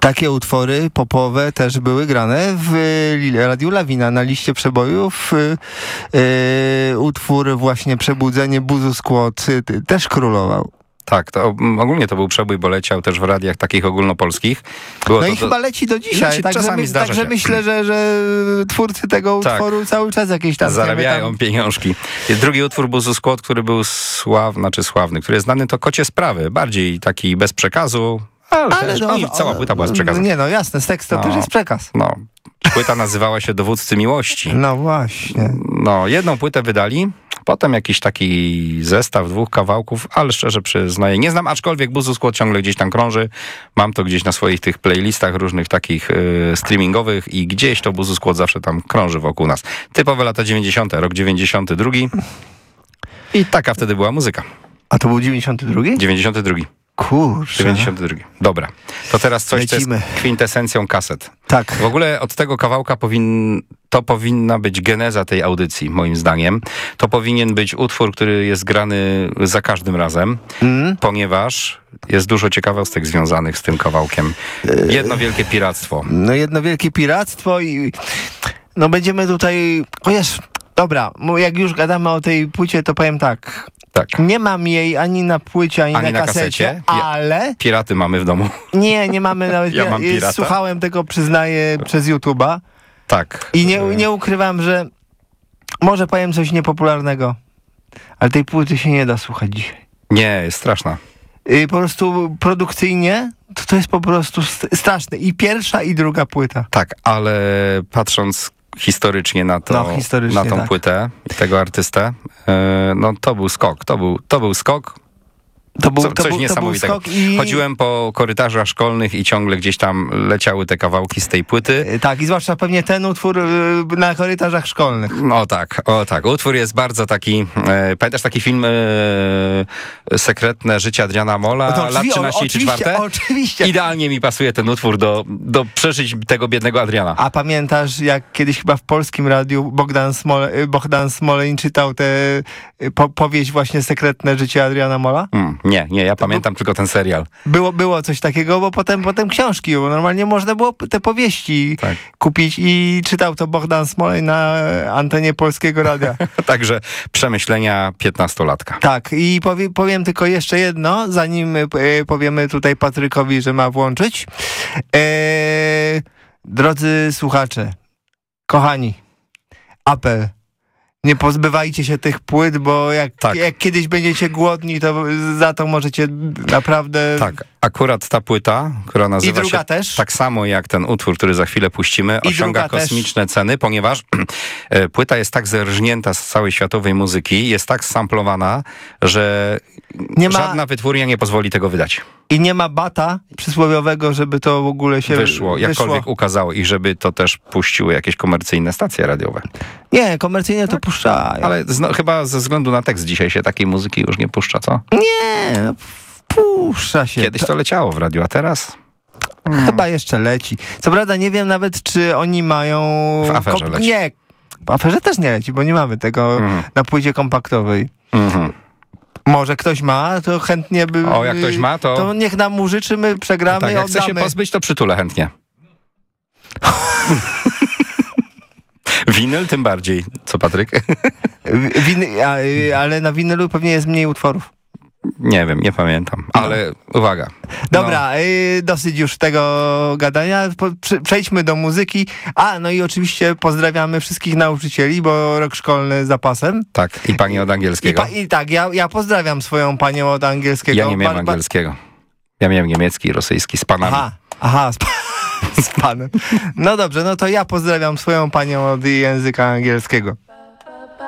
Takie utwory popowe też były grane w Radiu Lawina. Na liście przebojów utwór właśnie Przebudzenie Buzu Skłot też królował. Tak, to ogólnie to był przebój, bo leciał też w radiach takich ogólnokich. Było no i chyba leci do dzisiaj. Leci, czasami zdarza także się. myślę, że twórcy tego utworu cały czas jakieś tam zarabiają pieniążki. Drugi utwór Buzu Skłot, który był sławny, który jest znany, to Kocie Sprawy. Bardziej taki bez przekazu, ale cała płyta była z przekazem. Nie no, jasne, z tekstu też jest przekaz. No, płyta nazywała się Dowódcy Miłości. No właśnie. No, jedną płytę wydali, potem jakiś taki zestaw 2 kawałków, ale szczerze przyznaję, nie znam, aczkolwiek Buzu Skłot ciągle gdzieś tam krąży. Mam to gdzieś na swoich tych playlistach różnych takich streamingowych i gdzieś to Buzu Skłot zawsze tam krąży wokół nas. Typowe lata 90., rok 92. I taka wtedy była muzyka. A to był 92? 92. Kurczę. 92. Dobra. To teraz coś, co jest kwintesencją kaset. Tak. W ogóle od tego kawałka powinna być geneza tej audycji, moim zdaniem. To powinien być utwór, który jest grany za każdym razem, ponieważ jest dużo ciekawostek związanych z tym kawałkiem. Jedno wielkie piractwo. No jedno wielkie piractwo i no będziemy tutaj... Dobra, jak już gadamy o tej płycie, to powiem tak. Nie mam jej ani na płycie, ani na kasecie, ale... Piraty mamy w domu. Nie mamy nawet... Ja mam pirata. Słuchałem tego, przyznaję, przez YouTube'a. Tak. I nie ukrywam, że może powiem coś niepopularnego, ale tej płyty się nie da słuchać dzisiaj. Nie, jest straszna. Po prostu produkcyjnie to jest po prostu straszne. I pierwsza, i druga płyta. Tak, ale patrząc historycznie na tą płytę i tego artystę, no to był skok. To był skok. Coś niesamowitego. Chodziłem po korytarzach szkolnych i ciągle gdzieś tam leciały te kawałki z tej płyty. Tak, i zwłaszcza pewnie ten utwór na korytarzach szkolnych. O tak. Utwór jest bardzo taki... pamiętasz taki film Sekretne życie Adriana Mola, lat 13 czy 4? Oczywiście. Idealnie mi pasuje ten utwór do przeżyć tego biednego Adriana. A pamiętasz, jak kiedyś chyba w Polskim Radiu Bogdan Smoleń czytał tę powieść właśnie Sekretne życie Adriana Mola? Nie, ja pamiętam tylko ten serial. Było coś takiego, bo potem książki, bo normalnie można było te powieści kupić i czytał to Bogdan Smoleń na antenie Polskiego Radia. Także przemyślenia 15-latka. Tak, i powiem tylko jeszcze jedno, zanim powiemy tutaj Patrykowi, że ma włączyć. Drodzy słuchacze, kochani, apel. Nie pozbywajcie się tych płyt, bo jak kiedyś będziecie głodni, to za to możecie naprawdę... Tak, akurat ta płyta, która nazywa się też. tak samo jak ten utwór, który za chwilę puścimy, osiąga kosmiczne ceny, ponieważ płyta jest tak zerżnięta z całej światowej muzyki, jest tak samplowana, że żadna wytwórnia nie pozwoli tego wydać. I nie ma bata przysłowiowego, żeby to w ogóle się wyszło. Jakkolwiek ukazało i żeby to też puściły jakieś komercyjne stacje radiowe. Nie, komercyjne to puszczają. Ale chyba ze względu na tekst dzisiaj się takiej muzyki już nie puszcza, co? Nie, puszcza się. Kiedyś to leciało w radiu, a teraz? Chyba jeszcze leci. Co prawda nie wiem nawet, czy oni mają... W aferze leci. Nie, w aferze też nie leci, bo nie mamy tego na płycie kompaktowej. Może ktoś ma, to chętnie by... Jak ktoś ma, to niech nam mu życzy, my przegramy tak, i jak oddamy. chce się pozbyć, to przytulę chętnie. Winyl tym bardziej. Co, Patryk? Ale na winylu pewnie jest mniej utworów. Nie wiem, nie pamiętam, ale uwaga. Dobra, dosyć już tego gadania. Przejdźmy do muzyki. No i oczywiście pozdrawiamy wszystkich nauczycieli, bo rok szkolny za pasem. Tak, i pani od angielskiego. Ja pozdrawiam swoją panią od angielskiego. Ja nie miałem angielskiego. Ja miałem niemiecki i rosyjski z panami. Aha, z panem. No dobrze, no to ja pozdrawiam swoją panią od języka angielskiego.